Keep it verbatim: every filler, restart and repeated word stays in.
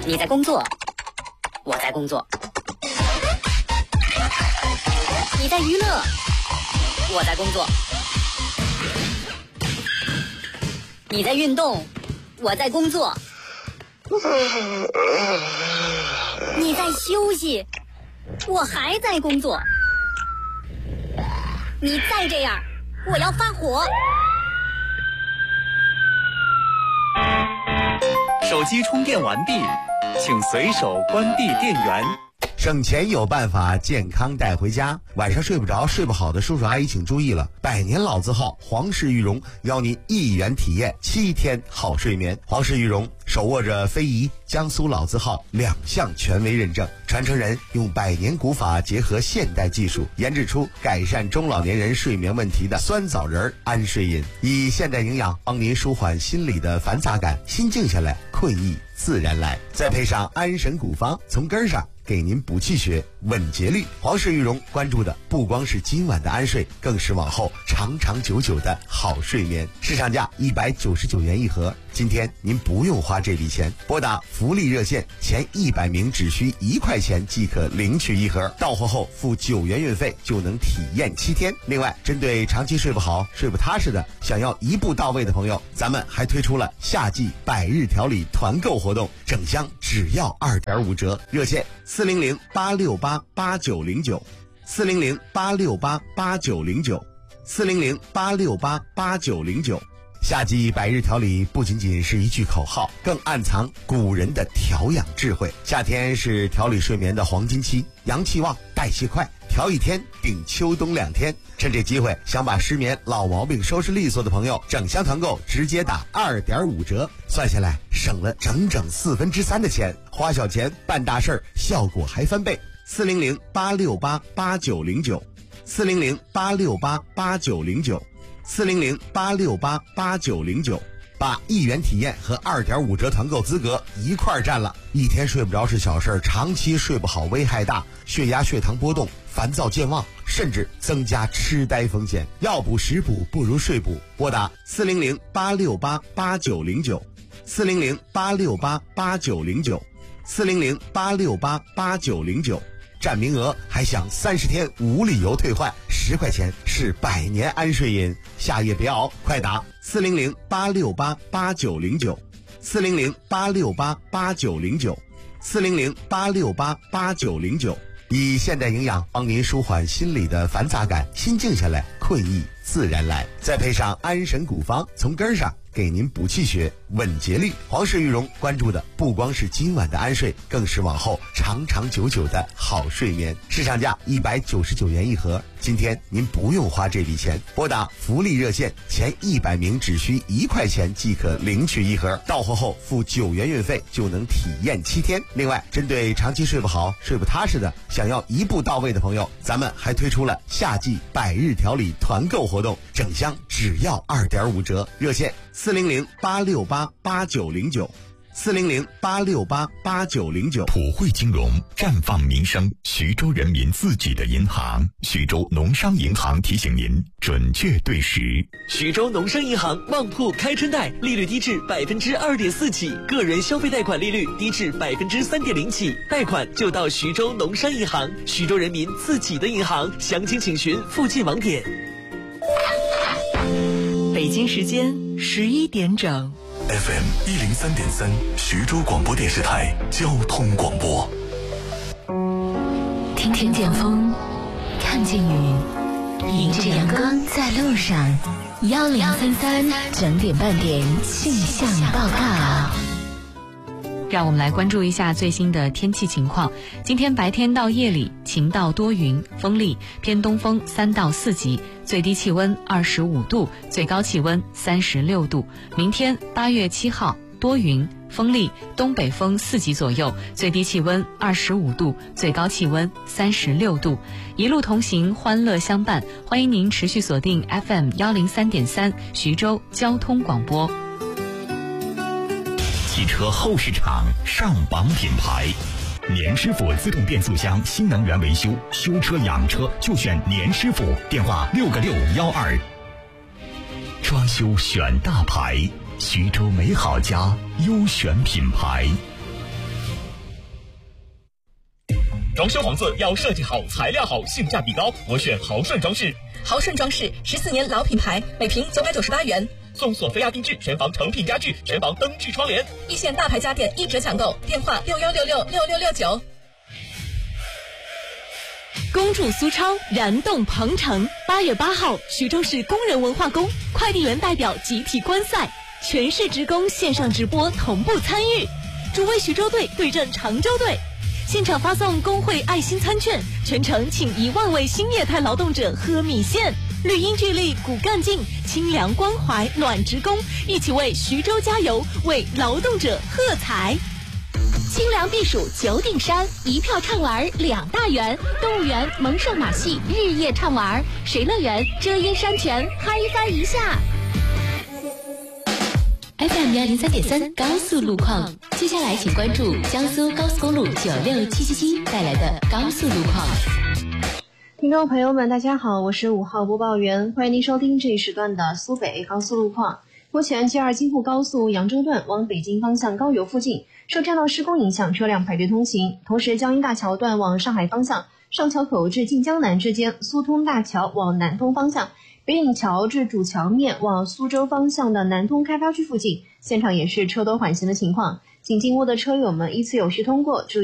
你在工作，我在工作；你在娱乐，我在工作；你在运动，我在工作；你在休息，我还在工作。你再这样，我要发火。 手机充电完毕，请随手关闭电源。 省钱有办法，健康带回家。晚上睡不着、睡不好的叔叔阿姨请注意了，百年老字号皇氏玉荣邀您一元体验七天好睡眠。皇氏玉荣手握着非遗、江苏老字号两项权威认证，传承人用百年古法结合现代技术，研制出改善中老年人睡眠问题的酸枣仁安睡饮，以现代营养帮您舒缓心理的繁杂感，心静下来，困意自然来。再配上安神古方，从根上给您补气血、稳节律。皇氏玉荣关注的不光是今晚的安睡，更是往后长长久久的好睡眠。市场价一百九十九元一盒，今天您不用花这笔钱，拨打福利热线，前一百名只需一块钱即可领取一盒，到货后付九元运费就能体验七天。另外，针对长期睡不好、睡不踏实的，想要一步到位的朋友，咱们还推出了夏季百日调理团购活动，整箱只要二点五折。热线四零零八六八八九零九，四零零八六八八九零九，四零零八六八八九零九。夏季百日调理不仅仅是一句口号，更暗藏古人的调养智慧。夏天是调理睡眠的黄金期，阳气旺，代谢快，调一天顶秋冬两天。趁这机会，想把失眠老毛病收拾利索的朋友，整箱团购直接打二点五折，算下来省了整整四分之三的钱，花小钱办大事儿，效果还翻倍。四零零八六八八九零九，四零零八六八八九零九，四零零八六八八九零九。把一元体验和二点五折团购资格一块儿占了。一天睡不着是小事，长期睡不好危害大，血压血糖波动，烦躁健忘，甚至增加痴呆风险。药补食补不如睡补，拨打四零零八六八八九零九，四零零八六八八九零九，四零零八六八八九零九。占名额还享三十天无理由退换，十块钱是百年安睡饮，夏夜别熬，快打四零零八六八八九零九，四零零八六八八九零九，四零零八六八八九零九。以现代营养帮您舒缓心理的繁杂感，心静下来，困意自然来。再配上安神古方，从根上给您补气血、稳节律。皇氏玉荣关注的不光是今晚的安睡，更是往后长长久久的好睡眠。市场价一百九十九元一盒，今天您不用花这笔钱，拨打福利热线，前一百名只需一块钱即可领取一盒，到货后付九元运费就能体验七天。另外，针对长期睡不好、睡不踏实的，想要一步到位的朋友，咱们还推出了夏季百日调理团购活动，整箱只要二点五折。热线四零零八六八八九零九，四零零八六八八九零九。 普惠金融，绽放民生，徐州人民自己的银行。徐州农商银行提醒您准确对时。 徐州农商银行旺铺开春贷，利率低至百分之二点四起，个人消费贷款利率低至百分之三点零起，贷款就到徐州农商银行，徐州人民自己的银行。详情请询附近网点。 北京时间十一点整。 F M 一零三点三，徐州广播电视台交通广播。 听听见风，看见雨，迎着阳光在路上。幺零三三整点半点气象报告。 让我们来关注一下最新的天气情况。今天白天到夜里晴到多云，风力偏东风三到四级，最低气温二十五度，最高气温三十六度。明天八月七号多云，风力东北风四级左右，最低气温二十五度，最高气温三十六度。一路同行，欢乐相伴，欢迎您持续锁定 F M 一零三点三徐州交通广播。 汽车后市场上榜品牌，年师傅自动变速箱新能源维修，修车养车就选年师傅，电话六个六幺二。装修选大牌，徐州美好家优选品牌。 装修房子要设计好、材料好、性价比高，我选豪顺装饰。 豪顺装饰十四年老品牌，每平九百九十八元， 送索菲亚定制全房成品家具、全房灯具窗帘。 一线大牌家电一折抢购，电话六幺六六六六六九。 恭祝苏超燃动鹏程！八月八号，徐州市工人文化宫快递员代表集体观赛，全市职工线上直播同步参与，主为徐州队对阵常州队。现场发送工会爱心餐券，全程请一万位新业态劳动者喝米线。绿荫聚力骨干劲，清凉关怀暖职工，一起为徐州加油，为劳动者喝彩。 清凉避暑九鼎山，一票畅玩两大园，动物园萌兽马戏日夜畅玩，水乐园遮阴山泉嗨翻一下。F M 幺零三点三高速路况，接下来请关注江苏高速公路九六七七七带来的高速路况。 听众朋友们，大家好，我是五号播报员，欢迎您收听这一时段的苏北高速路况。目前 G 二 京沪高速扬州段往北京方向高邮附近受栈道施工影响，车辆排队通行。同时，江阴大桥段往上海方向上桥口至晋江南之间，苏通大桥往南通方向，北引桥至主桥面往苏州方向的南通开发区附近，现场也是车多缓行的情况，请进屋的车友们依次有序通过，注意